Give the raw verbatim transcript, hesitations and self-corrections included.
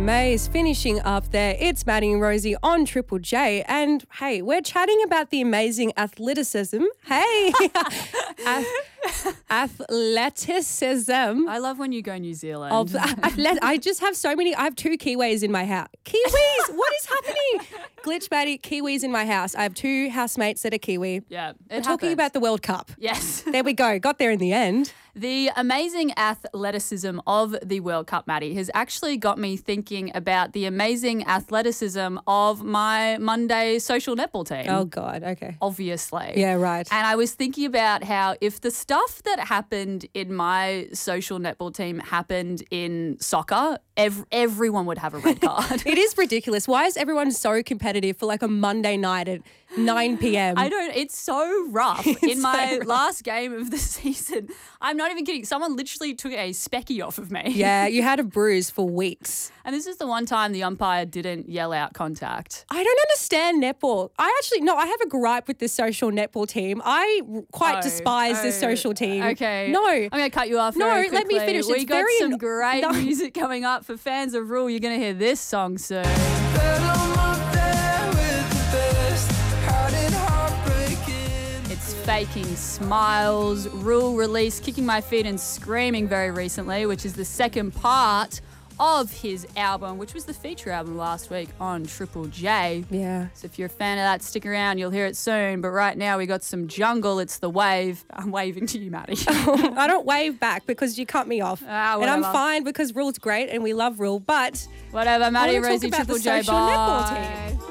Mays finishing up there. It's Maddie and Rosie on Triple J. And hey, we're chatting about the amazing athleticism. Hey, Ath- athleticism. I love when you go New Zealand. Of, athlet- I just have so many. I have two Kiwis in my house. Kiwis? What is happening? Glitch Maddie, Kiwis in my house. I have two housemates that are Kiwi. Yeah, it We're talking happens. about the World Cup. Yes. There we go. Got there in the end. The amazing athleticism of the World Cup, Maddie, has actually got me thinking about the amazing athleticism of my Monday social netball team. Oh, God. Okay. Obviously. Yeah, right. And I was thinking about how if the stuff that happened in my social netball team happened in soccer, ev- everyone would have a red card. It is ridiculous. Why is everyone so competitive for like a Monday night at nine p.m? I don't, it's so rough. In my so rough. last game of the season, I'm not even kidding, someone literally took a specky off of me. Yeah, you had a bruise for weeks. And this is the one time the umpire didn't yell out contact. I don't understand netball. I actually, no, I have a gripe with this social netball team. I quite Oh, despise this oh, social team. Okay. No. I'm going to cut you off No, very let me quickly. finish. We It's got very some an- great No. music coming up. For fans of Rule, you're going to hear this song soon. It's Faking Smiles, Rule release Kicking My Feet and Screaming very recently, which is the second part of his album, which was the feature album last week on Triple J. Yeah. So if you're a fan of that, stick around. You'll hear it soon. But right now we got some jungle. It's The Wave. I'm waving to you, Maddie. I don't wave back because you cut me off. Ah, and I'm whatever. fine because Rule's great and we love Rule, but Whatever, I Maddie, wanna talk Rosie, about Triple the J. social netball Bye. team.